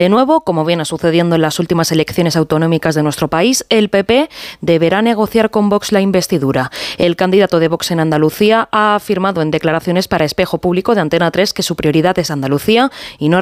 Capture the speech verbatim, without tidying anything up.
De nuevo, como viene sucediendo en las últimas elecciones autonómicas de nuestro país, el P P deberá negociar con Vox la investidura. El candidato de Vox en Andalucía ha afirmado en declaraciones para Espejo Público de Antena tres que su prioridad es Andalucía y no